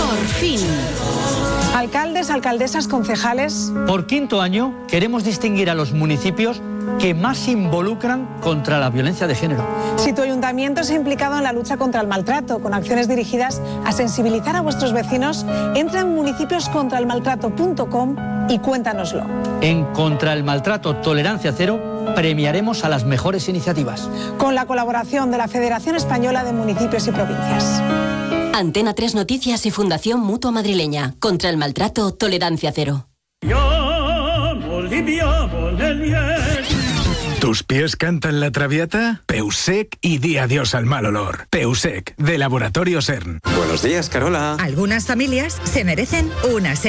Por fin. Alcaldes, alcaldesas, concejales. Por quinto año queremos distinguir a los municipios que más se involucran contra la violencia de género. Si tu ayuntamiento se ha implicado en la lucha contra el maltrato, con acciones dirigidas a sensibilizar a vuestros vecinos, entra en municipioscontraelmaltrato.com y cuéntanoslo. En Contra el Maltrato Tolerancia Cero premiaremos a las mejores iniciativas. Con la colaboración de la Federación Española de Municipios y Provincias. Antena 3 Noticias y Fundación Mutua Madrileña. Contra el maltrato, tolerancia cero. ¿Tus pies cantan la traviata? Peusec y di adiós al mal olor. Peusec, de Laboratorio CERN. Buenos días, Carola. Algunas familias se merecen una